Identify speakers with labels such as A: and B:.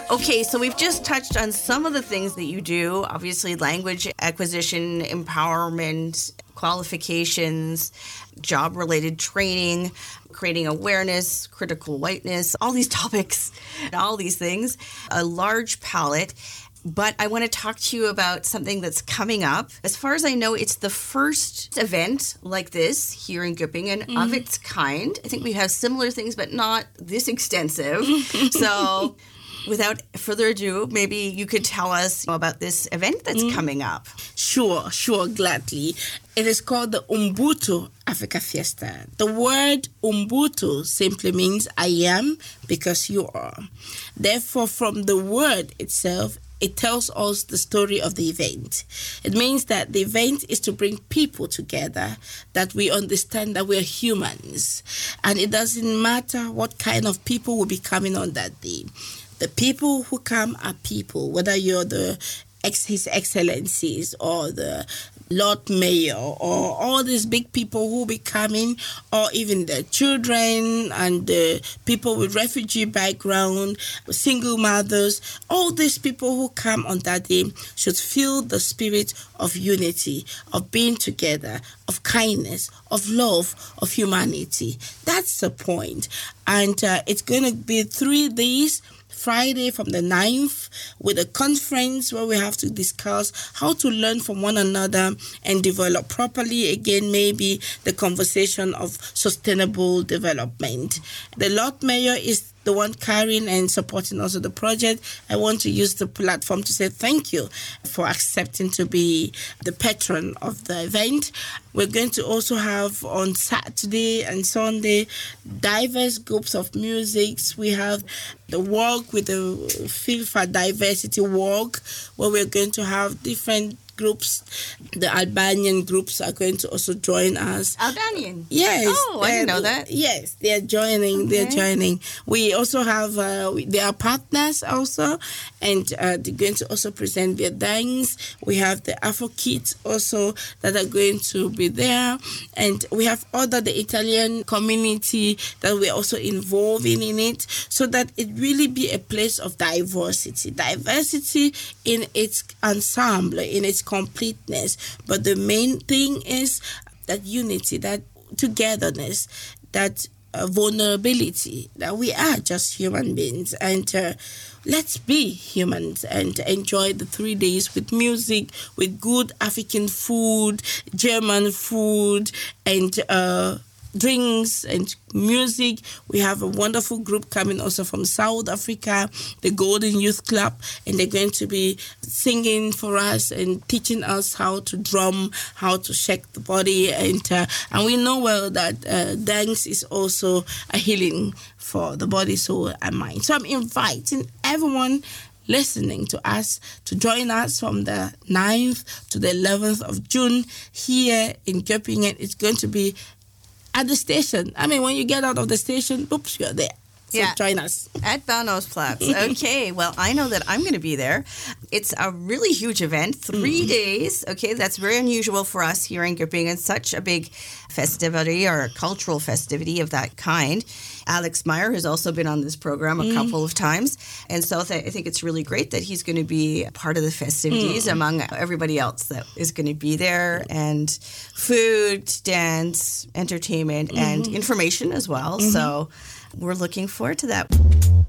A: Okay, so we've just touched on some of the things that you do. Obviously, language acquisition, empowerment, qualifications, job-related training, creating awareness, critical whiteness, all these topics, all these things, a large palette. But I want to talk to you about something that's coming up. As far as I know, it's the first event like this here in Göppingen of its kind. I think we have similar things, but not this extensive. So without further ado, maybe you could tell us about this event that's coming up.
B: Sure, gladly. It is called the Ubuntu Africa Fiesta. The word Ubuntu simply means I am because you are. Therefore, from the word itself, it tells us the story of the event. It means that the event is to bring people together, that we understand that we're humans. And it doesn't matter what kind of people will be coming on that day. The people who come are people, whether you're His Excellencies or the Lord Mayor or all these big people who will be coming, or even the children and the people with refugee background, single mothers, all these people who come on that day should feel the spirit of unity, of being together, of kindness, of love, of humanity. That's the point. And it's going to be 3 days. Friday from the 9th with a conference where we have to discuss how to learn from one another and develop properly. Again, maybe the conversation of sustainable development. The Lord Mayor is the one carrying and supporting also the project. I want to use the platform to say thank you for accepting to be the patron of the event. We're going to also have on Saturday and Sunday diverse groups of musics. We have the walk with the Feel for Diversity walk, where we're going to have different groups. The Albanian groups are going to also join us.
A: Albanian?
B: Yes.
A: Oh, I didn't know that.
B: Yes, they're joining. Okay. They're joining. We also have, they are partners also, and they're going to also present their dance. We have the Afro Kids also that are going to be there, and we have the Italian community that we're also involving in it, so that it really be a place of diversity in its ensemble, in its completeness. But the main thing is that unity, that togetherness, that vulnerability, that we are just human beings, and let's be humans and enjoy the 3 days with music, with good African food, German food, and drinks and music. We have a wonderful group coming also from South Africa, the Golden Youth Club, and they're going to be singing for us and teaching us how to drum, how to shake the body, and we know well that dance is also a healing for the body, soul, and mind. So I'm inviting everyone listening to us to join us from the 9th to the 11th of June here in Göppingen. It's going to be at the station. I mean, when you get out of the station, oops, you're there. So join us.
A: At Bahnhofsplatz. Okay, well, I know that I'm going to be there. It's a really huge event, 3 days. Okay, that's very unusual for us here in Göppingen. Such a big festivity or a cultural festivity of that kind. Alex Meyer has also been on this program a couple of times. And so I think it's really great that he's going to be a part of the festivities among everybody else that is going to be there. And food, dance, entertainment, and information as well. So we're looking forward to that.